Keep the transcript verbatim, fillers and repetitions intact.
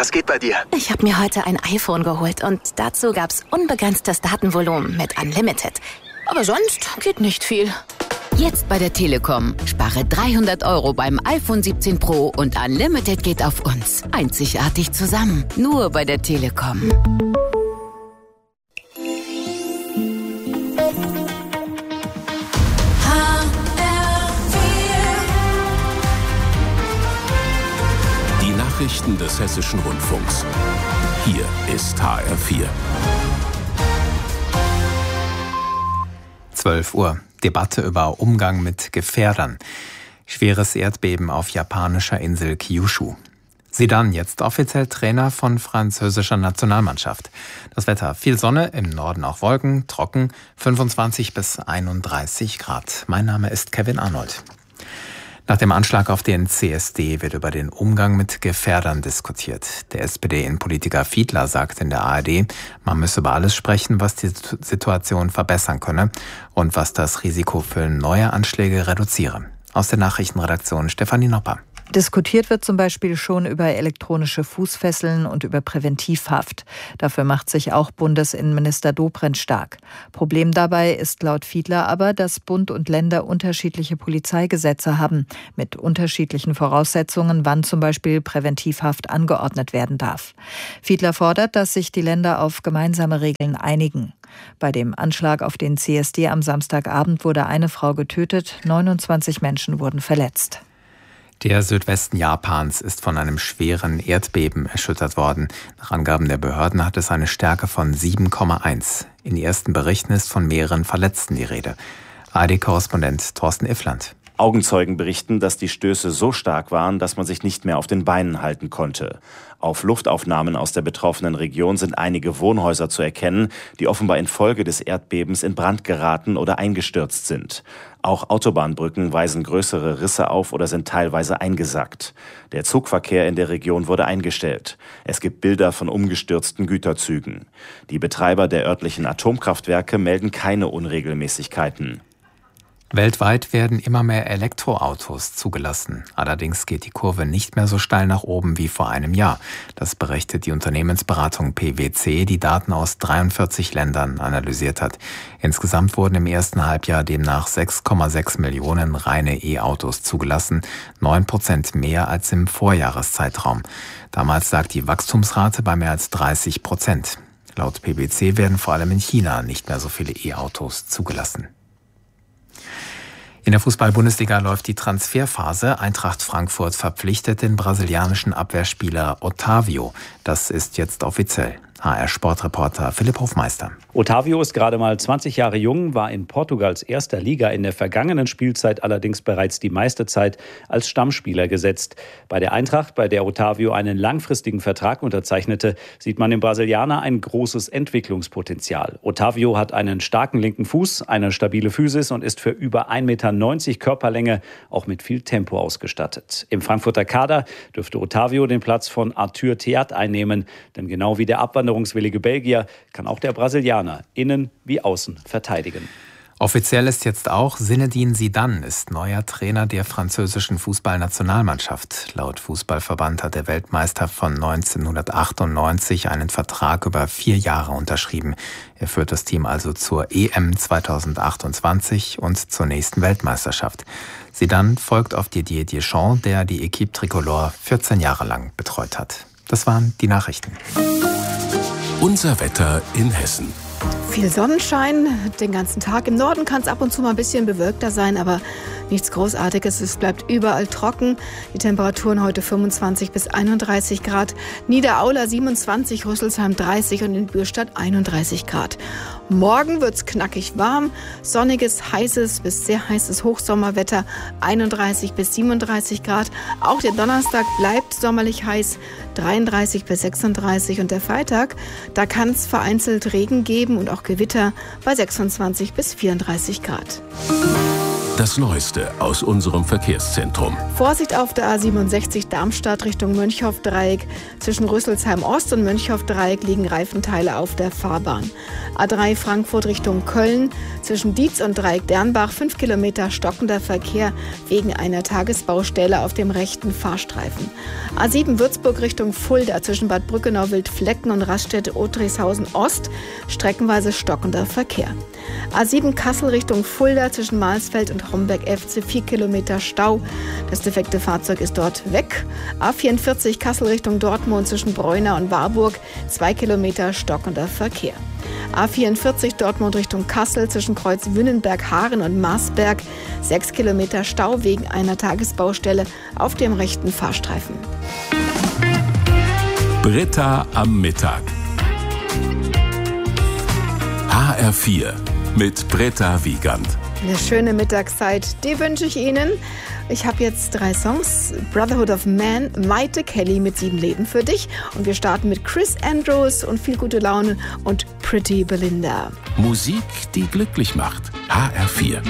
Was geht bei dir? Ich habe mir heute ein iPhone geholt und dazu gab's unbegrenztes Datenvolumen mit Unlimited. Aber sonst geht nicht viel. Jetzt bei der Telekom. Spare dreihundert Euro beim iPhone siebzehn Pro und Unlimited geht auf uns. Einzigartig zusammen. Nur bei der Telekom. Die Nachrichten des Hessischen Rundfunks. Hier ist H R vier. zwölf Uhr. Debatte über Umgang mit Gefährdern. Schweres Erdbeben auf japanischer Insel Kyushu. Zidane jetzt offiziell Trainer von französischer Nationalmannschaft. Das Wetter: viel Sonne, im Norden auch Wolken, trocken, fünfundzwanzig bis einunddreißig Grad. Mein Name ist Kevin Arnold. Nach dem Anschlag auf den C S D wird über den Umgang mit Gefährdern diskutiert. Der S P D-Innenpolitiker Fiedler sagt in der A R D, man müsse über alles sprechen, was die Situation verbessern könne und was das Risiko für neue Anschläge reduziere. Aus der Nachrichtenredaktion Stefanie Nopper. Diskutiert wird zum Beispiel schon über elektronische Fußfesseln und über Präventivhaft. Dafür macht sich auch Bundesinnenminister Dobrindt stark. Problem dabei ist laut Fiedler aber, dass Bund und Länder unterschiedliche Polizeigesetze haben, mit unterschiedlichen Voraussetzungen, wann zum Beispiel Präventivhaft angeordnet werden darf. Fiedler fordert, dass sich die Länder auf gemeinsame Regeln einigen. Bei dem Anschlag auf den C S D am Samstagabend wurde eine Frau getötet, neunundzwanzig Menschen wurden verletzt. Der Südwesten Japans ist von einem schweren Erdbeben erschüttert worden. Nach Angaben der Behörden hat es eine Stärke von sieben Komma eins. In ersten Berichten ist von mehreren Verletzten die Rede. A R D-Korrespondent Thorsten Iffland. Augenzeugen berichten, dass die Stöße so stark waren, dass man sich nicht mehr auf den Beinen halten konnte. Auf Luftaufnahmen aus der betroffenen Region sind einige Wohnhäuser zu erkennen, die offenbar infolge des Erdbebens in Brand geraten oder eingestürzt sind. Auch Autobahnbrücken weisen größere Risse auf oder sind teilweise eingesackt. Der Zugverkehr in der Region wurde eingestellt. Es gibt Bilder von umgestürzten Güterzügen. Die Betreiber der örtlichen Atomkraftwerke melden keine Unregelmäßigkeiten. Weltweit werden immer mehr Elektroautos zugelassen. Allerdings geht die Kurve nicht mehr so steil nach oben wie vor einem Jahr. Das berichtet die Unternehmensberatung P W C, die Daten aus dreiundvierzig Ländern analysiert hat. Insgesamt wurden im ersten Halbjahr demnach sechs Komma sechs Millionen reine E-Autos zugelassen, neun Prozent mehr als im Vorjahreszeitraum. Damals lag die Wachstumsrate bei mehr als dreißig Prozent. Laut P W C werden vor allem in China nicht mehr so viele E-Autos zugelassen. In der Fußball-Bundesliga läuft die Transferphase. Eintracht Frankfurt verpflichtet den brasilianischen Abwehrspieler Otavio. Das ist jetzt offiziell. H R-Sportreporter Philipp Hofmeister. Otavio ist gerade mal zwanzig Jahre jung, war in Portugals erster Liga in der vergangenen Spielzeit allerdings bereits die meiste Zeit als Stammspieler gesetzt. Bei der Eintracht, bei der Otavio einen langfristigen Vertrag unterzeichnete, sieht man im Brasilianer ein großes Entwicklungspotenzial. Otavio hat einen starken linken Fuß, eine stabile Physis und ist für über ein Meter neunzig Körperlänge auch mit viel Tempo ausgestattet. Im Frankfurter Kader dürfte Otavio den Platz von Arthur Theat einnehmen, denn genau wie der abwanderungswillige Belgier kann auch der Brasilianer innen wie außen verteidigen. Offiziell ist jetzt auch, Zinedine Zidane ist neuer Trainer der französischen Fußballnationalmannschaft. Laut Fußballverband hat der Weltmeister von neunzehnhundertachtundneunzig einen Vertrag über vier Jahre unterschrieben. Er führt das Team also zur E M zweitausendachtundzwanzig und zur nächsten Weltmeisterschaft. Zidane folgt auf Didier Deschamps, der die Equipe Tricolore vierzehn Jahre lang betreut hat. Das waren die Nachrichten. Unser Wetter in Hessen. Viel Sonnenschein den ganzen Tag. Im Norden kann es ab und zu mal ein bisschen bewölkter sein, aber nichts Großartiges. Es bleibt überall trocken. Die Temperaturen heute fünfundzwanzig bis einunddreißig Grad. Niederaula siebenundzwanzig, Rüsselsheim dreißig und in Bürstadt einunddreißig Grad. Morgen wird es knackig warm. Sonniges, heißes bis sehr heißes Hochsommerwetter. einunddreißig bis siebenunddreißig Grad. Auch der Donnerstag bleibt sommerlich heiß. dreiunddreißig bis sechsunddreißig. Und der Freitag, da kann es vereinzelt Regen geben und auch Gewitter bei sechsundzwanzig bis vierunddreißig Grad. Das Neueste aus unserem Verkehrszentrum. Vorsicht auf der A siebenundsechzig Darmstadt Richtung Mönchhoff-Dreieck. Zwischen Rüsselsheim-Ost und Mönchhoff-Dreieck liegen Reifenteile auf der Fahrbahn. A drei Frankfurt Richtung Köln. Zwischen Dietz und Dreieck-Dernbach fünf Kilometer stockender Verkehr wegen einer Tagesbaustelle auf dem rechten Fahrstreifen. A sieben Würzburg Richtung Fulda. Zwischen Bad Brückenau-Wildflecken und Raststätte-Otrishausen-Ost streckenweise stockender Verkehr. A sieben Kassel Richtung Fulda. Zwischen Mahlsfeld und Homberg-F C vier Kilometer Stau. Das defekte Fahrzeug ist dort weg. A vierundvierzig Kassel Richtung Dortmund zwischen Breuna und Warburg. zwei Kilometer stockender Verkehr. A vierundvierzig Dortmund Richtung Kassel zwischen Kreuz Wünnenberg-Haaren und Marsberg. sechs Kilometer Stau wegen einer Tagesbaustelle auf dem rechten Fahrstreifen. Britta am Mittag. H R vier mit Britta Wiegand. Eine schöne Mittagszeit, die wünsche ich Ihnen. Ich habe jetzt drei Songs. Brotherhood of Man, Maite Kelly mit Sieben Leben für dich. Und wir starten mit Chris Andrews und Viel gute Laune und Pretty Belinda. Musik, die glücklich macht. H R vier.